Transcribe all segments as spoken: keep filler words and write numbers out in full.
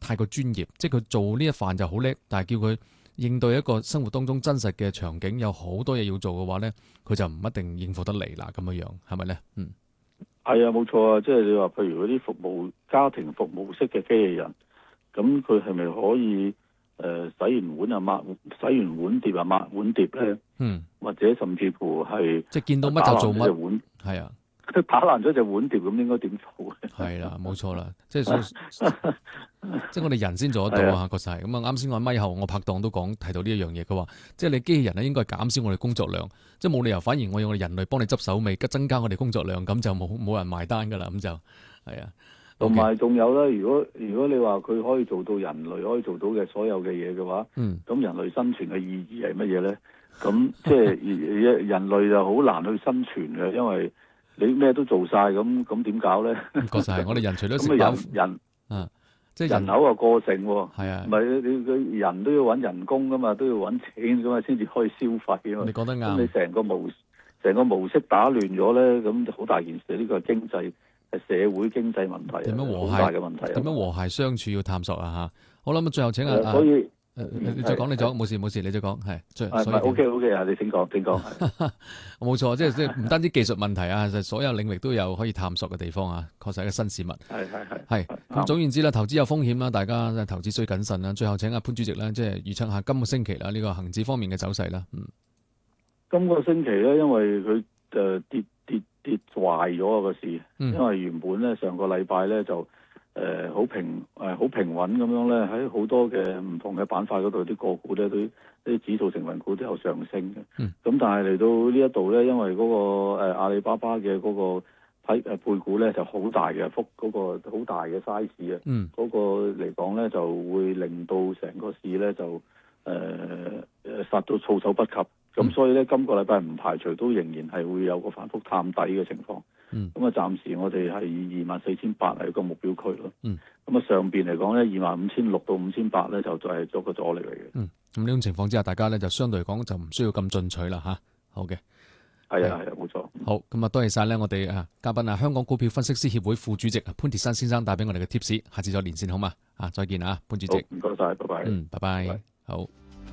太過專業，即係佢做呢一範就好叻，但係叫佢應對一個生活當中真實嘅場景，有好多嘢要做嘅話咧，佢就唔一定應付得嚟啦。咁樣樣係咪咧？嗯， 係啊，冇錯啊，即係你話譬如嗰啲服務家庭服務式嘅機器人，咁佢係咪可以誒、呃、洗完碗啊抹洗完碗碟啊抹碗碟咧？嗯，或者甚至乎係即係見到乜就做乜碗， 係啊。 打爛咗隻碗碟咁應該點做咧？ 係啦，冇錯啦，即係即係我哋人先做得到啊，確實係咁啊。啱先我喺咪後，我拍檔都講提到呢一樣嘢，佢話即係你機器人咧應該係減少我哋工作量，即係冇理由反而我用我哋人類幫你執手尾，增加我哋工作量，咁就冇冇人埋單噶啦，咁就係啊。 同埋仲有咧，如果如果你話佢可以做到人類可以做到嘅所有嘅嘢嘅話，嗯，咁人類生存嘅意義係乜嘢咧？咁即係人類就好難去生存嘅，因為你咩都做晒，咁咁點搞咧？ 確實係，我哋人除咗食飽人，啊，即係人口又過剩喎，係啊，唔係你佢人都要揾人工噶嘛，都要揾錢噶嘛，先至可以消費啊嘛。你講得啱。咁你成個模成個模式打亂咗咧，咁好大件事。呢個係經濟係社會經濟問題，點樣和諧嘅問題？點樣和諧相處要探索啊嚇！好啦，咁最後請啊，所以。誒，你再講，你講，冇事冇事，你再講，係，係，唔係 OK OK 啊，你請講，請講， 冇錯，即係即係唔單止技術問題啊，就所有領域都有可以探索嘅地方啊，確實係一個新事物，係係係，係，咁總言之啦，投資有風險啦，大家投資需謹慎啦。最後請阿潘主席咧，即係預測下今個星期啦，呢個恒指方面嘅走勢啦，嗯， 今個星期咧，因為佢誒跌跌跌壞咗個市，因為原本咧上個禮拜咧就。誒好、呃、平誒好、呃、平穩咁樣咧，喺好多嘅唔同嘅板塊嗰度，啲個股咧都啲指數成分股都有上升嘅。嗯。咁但係嚟到呢一度咧，因為嗰、那個、呃、阿里巴巴嘅嗰個批誒配股咧就好大嘅幅，嗰、那個好大嘅 size 啊。嗯。嗰個嚟講咧，就會令到成個市咧就誒誒殺到措手不及。咁、嗯、所以咧，今個禮拜唔排除都仍然係會有個反覆探底嘅情況。嗯，咁啊，暫時我哋係以二萬四千八係個目標區咯。嗯，咁啊，上邊嚟講咧，二萬五千六到五千八咧，就再係做個阻力嚟嘅。 嗯，咁呢種情況之下，大家咧就相對嚟講就唔需要咁進取啦吓。好嘅， 係啊係啊，冇錯。 好，咁啊，多謝晒咧，我哋啊嘉賓啊，香港股票分析師協會副主席潘鐵珊先生帶俾我哋嘅 tips，下次再連線好嘛？啊，再見啊，潘主席。 唔該晒，拜拜。 嗯，拜拜。拜拜好。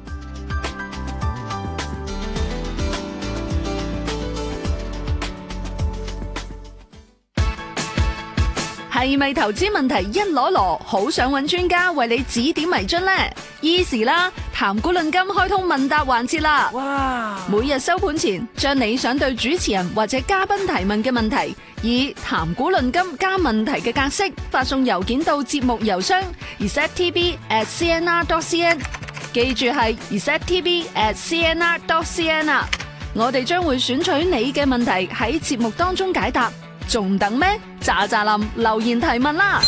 係咪投資問題一籮籮，好想揾專家為你指點迷津呢？Easy 啦，談股論金開通問答環節啦！哇！每日收盤前，將你想對主持人或者嘉賓提問嘅問題，以談股論金加問題嘅格式發送郵件到節目郵箱 z s e t t b at c n r dot c n， 記住係 z s e t t b at c n r dot c n 啊！我哋將會選取你嘅問題喺節目當中解答。仲等咩？喳喳林留言提問啦！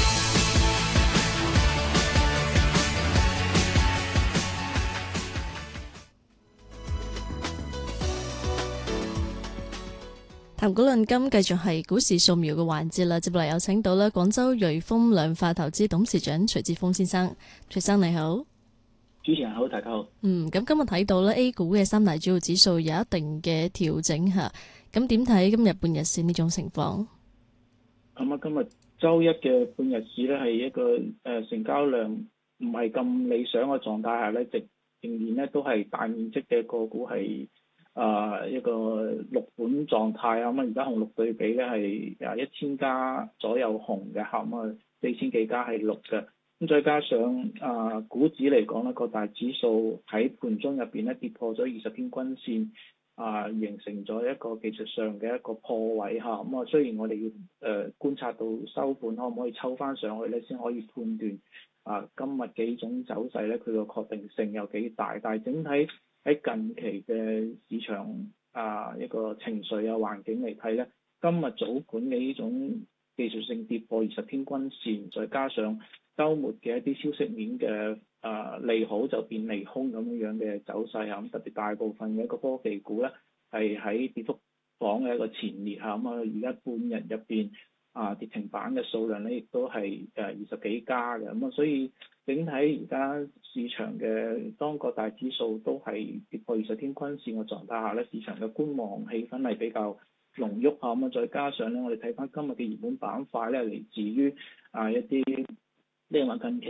談股論金繼續係股市掃描嘅環節啦，接落嚟有請到咧廣州瑞豐量化投資董事長徐志峰先生，徐生你好。 主持人好，大家好。 嗯，咁今日睇到咧 A 股嘅三大主要指數有一定嘅調整吓，咁點睇今日半日線呢種情況？ 咁啊，今日周一嘅半日市咧係一個誒、呃、成交量唔係咁理想嘅狀態下咧，直仍然咧都係大面積嘅個股係啊、呃、一個綠盤狀態啊，咁啊而家紅綠對比咧係啊一千家左右紅嘅，咁啊四千幾家係綠嘅，咁再加上啊股指嚟講咧，個大指數喺盤中入邊咧跌破咗二十天均線。啊，形成咗一個技術上嘅一個破位嚇，咁啊雖然我哋要誒、呃、觀察到收盤可唔可以抽翻上去咧，先可以判斷啊今日幾種走勢咧，佢個確定性有幾大，但係整體喺近期嘅市場啊一個情緒啊環境嚟睇咧，今日早盤嘅呢種技術性跌破二十天均線，再加上週末嘅一啲消息面嘅啊、呃、利好就變利空咁樣樣嘅走勢嚇，咁特別大部分嘅一個科技股咧係喺跌幅榜嘅一個前列嚇，咁啊而家半日入邊啊跌停板嘅數量咧亦都係誒二十幾家嘅，咁啊所以整體而家市場嘅當個大指數都係跌破二十天均線嘅狀態下咧，市場嘅觀望氣氛係比較濃郁嚇，咁啊再加上咧我哋睇翻今日嘅熱門板塊咧嚟自於啊一啲。呢個近期